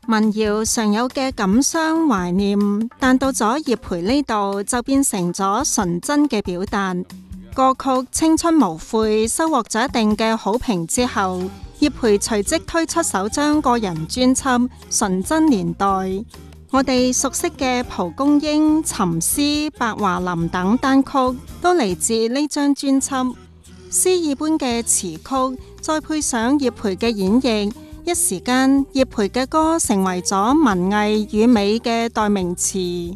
民謠常有嘅感傷懷念，但到咗葉培呢度就變成咗純真嘅表達。歌曲《青春無悔》收穫咗一定嘅好評之後，葉培隨即推出首張個人專輯《純真年代》。我哋熟悉嘅蒲公英、沉思、白華林等單曲都嚟自呢張專輯。詩意般嘅詞曲，再配上葉培嘅演繹，一時間葉培嘅歌成為咗文藝與美嘅代名詞。